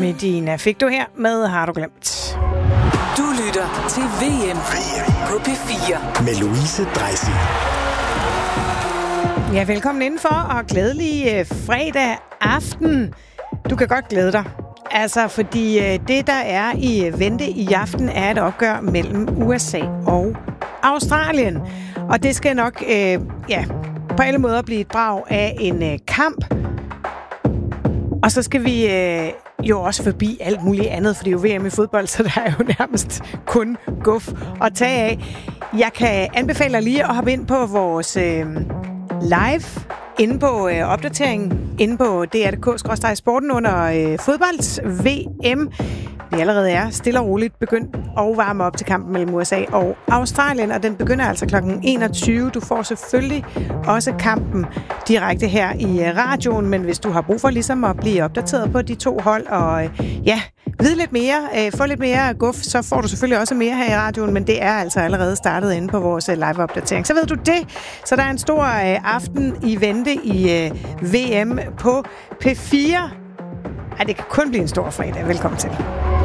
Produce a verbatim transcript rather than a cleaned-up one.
Medina fik du her med Har du glemt. Du lytter til V M på P fire med Louise Dreisig. Ja, velkommen indenfor og glædelig øh, fredag aften. Du kan godt glæde dig. Altså, fordi øh, det, der er i øh, vente i aften, er et opgør mellem U S A og Australien. Og det skal nok, øh, ja, på alle måder blive et brag af en øh, kamp. Og så skal vi øh, jo også forbi alt muligt andet, for det er jo V M i fodbold, så der er jo nærmest kun guf at tage af. Jeg kan anbefale dig lige at hoppe ind på vores øh, live, inde på øh, opdateringen, inde på D R punktum D K sporten under øh, fodbolds-V M. Vi allerede er stille og roligt begyndt at varme op til kampen mellem U S A og Australien, og den begynder altså klokken enogtyve. Du får selvfølgelig også kampen direkte her i radioen, men hvis du har brug for ligesom at blive opdateret på de to hold og ja, vide lidt mere, få lidt mere guf, så får du selvfølgelig også mere her i radioen, men det er altså allerede startet inde på vores live-opdatering. Så ved du det, så der er en stor aften i vente i V M på P fire. Ej, det kan kun blive en stor fredag. Velkommen til.